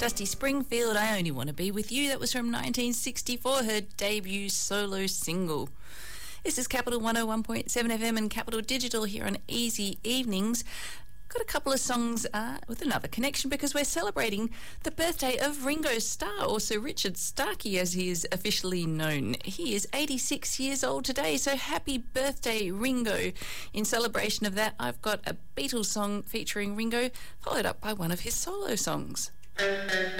Dusty Springfield, I Only Want to Be With You. That was from 1964, her debut solo single. This is Capital 101.7 FM and Capital Digital here on Easy Evenings. Got a couple of songs with another connection because we're celebrating the birthday of Ringo Starr, or Sir Richard Starkey as he is officially known. He is 86 years old today, so happy birthday, Ringo. In celebration of that, I've got a Beatles song featuring Ringo, followed up by one of his solo songs.